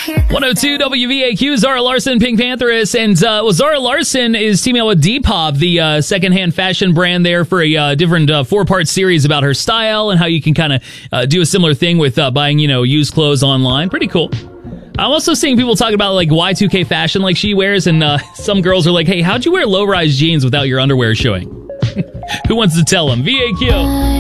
102 WVAQ, Zara Larson, Pink Pantheress, and Zara Larson is teaming up with Depop, the secondhand fashion brand there, for a different 4-part series about her style and how you can kind of do a similar thing with buying, used clothes online. Pretty cool. I'm also seeing people talking about like Y2K fashion like she wears, and some girls are like, hey, how'd you wear low-rise jeans without your underwear showing? Who wants to tell them? VAQ.